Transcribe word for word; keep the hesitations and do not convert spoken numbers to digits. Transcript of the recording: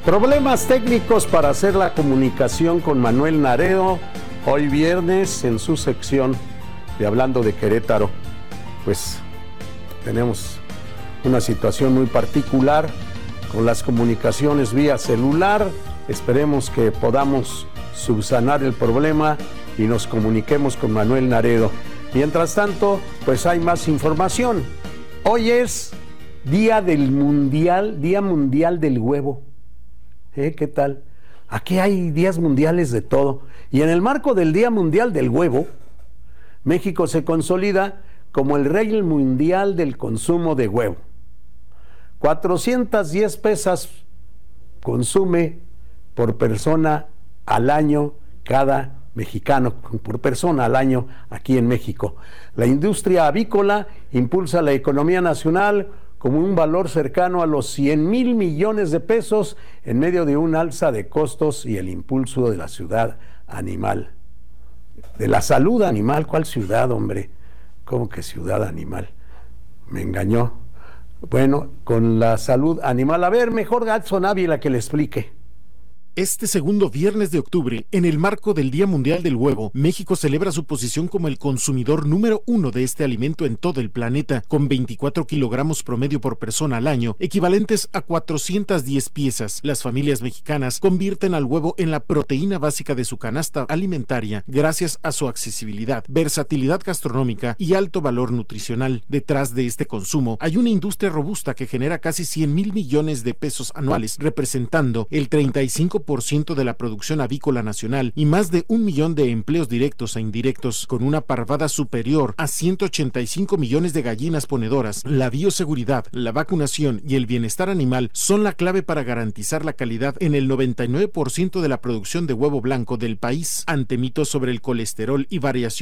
Problemas técnicos para hacer la comunicación con Manuel Naredo, hoy viernes en su sección de Hablando de Querétaro. Pues tenemos una situación muy particular con las comunicaciones vía celular. Esperemos que podamos subsanar el problema y nos comuniquemos con Manuel Naredo. Mientras tanto, pues hay más información. Hoy es Día del Mundial, Día Mundial del Huevo. ¿Eh? ¿Qué tal? Aquí hay días mundiales de todo. Y en el marco del Día Mundial del Huevo, México se consolida como el rey mundial del consumo de huevo. cuatrocientas diez pesas consume por persona al año cada mexicano, por persona al año aquí en México. La industria avícola impulsa la economía nacional como un valor cercano a los cien mil millones de pesos en medio de un alza de costos y el impulso de la ciudad animal. De la salud animal, ¿cuál ciudad, hombre? ¿Cómo que ciudad animal? Me engañó. Bueno, con la salud animal. A ver, mejor Gatson Ávila que le explique. Este segundo viernes de octubre, en el marco del Día Mundial del Huevo, México celebra su posición como el consumidor número uno de este alimento en todo el planeta, con veinticuatro kilogramos promedio por persona al año, equivalentes a cuatrocientas diez piezas. Las familias mexicanas convierten al huevo en la proteína básica de su canasta alimentaria gracias a su accesibilidad, versatilidad gastronómica y alto valor nutricional. Detrás de este consumo hay una industria robusta que genera casi cien mil millones de pesos anuales, representando el treinta y cinco por ciento de la producción avícola nacional y más de un millón de empleos directos e indirectos, con una parvada superior a ciento ochenta y cinco millones de gallinas ponedoras. La bioseguridad, la vacunación y el bienestar animal son la clave para garantizar la calidad en el noventa y nueve por ciento de la producción de huevo blanco del país. Ante mitos sobre el colesterol y variación